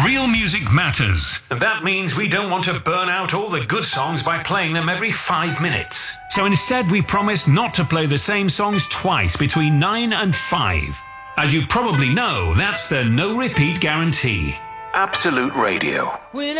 Real music matters. That means we don't want to burn out all the good songs by playing them every 5 minutes. So instead, we promise not to play the same songs twice between 9 and 5. As you probably know, that's the no repeat guarantee. Absolute Radio.